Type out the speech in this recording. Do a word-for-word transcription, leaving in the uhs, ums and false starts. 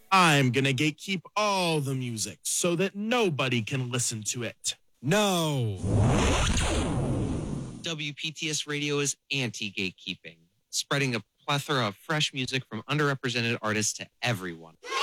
I'm gonna gatekeep all the music so that nobody can listen to it. No. W P T S Radio is anti-gatekeeping, spreading a plethora of fresh music from underrepresented artists to everyone.